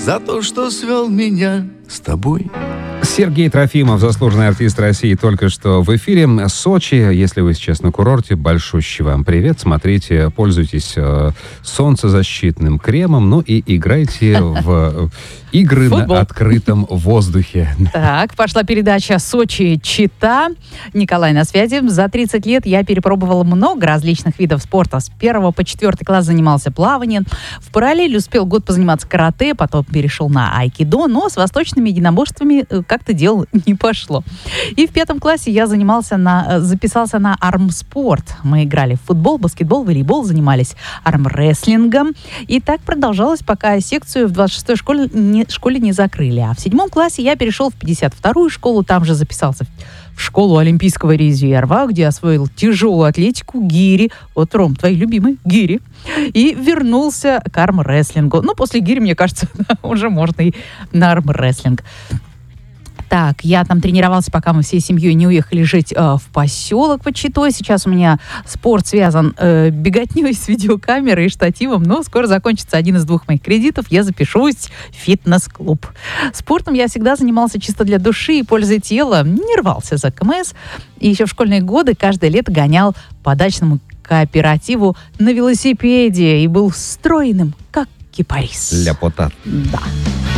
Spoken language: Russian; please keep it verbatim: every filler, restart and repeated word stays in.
за то, что свел меня с тобой. Сергей Трофимов, заслуженный артист России, только что в эфире. Сочи, если вы сейчас на курорте, большущий вам привет. Смотрите, пользуйтесь э, солнцезащитным кремом, ну и играйте в игры Футбол. на открытом воздухе. Так, пошла передача «Сочи-Чита». Николай на связи. За тридцать лет я перепробовала много различных видов спорта. С первого по четвертый класс занимался плаванием. В параллель успел год позаниматься карате, потом перешел на айкидо, но с восточными единоборствами как-то дело не пошло. И в пятом классе я занимался на, записался на армспорт. Мы играли в футбол, баскетбол, волейбол, занимались армрестлингом. И так продолжалось, пока секцию в двадцать шестой школе не, школе не закрыли. А в седьмом классе я перешел в пятьдесят вторую школу, там же записался в школу Олимпийского резерва, где освоил тяжелую атлетику, гири. Вот, Ром, твои любимые гири. И вернулся к армрестлингу. Ну, после гири, мне кажется, уже можно и на армрестлинг. Так, я там тренировался, пока мы всей семьей не уехали жить э, в поселок под Читой. Сейчас у меня спорт связан э, беготней с видеокамерой и штативом, но скоро закончится один из двух моих кредитов, я запишусь в фитнес-клуб. Спортом я всегда занимался чисто для души и пользы тела, не рвался за КМС. И еще в школьные годы каждое лето гонял по дачному кооперативу на велосипеде и был стройным, как кипарис. Ляпота. Да.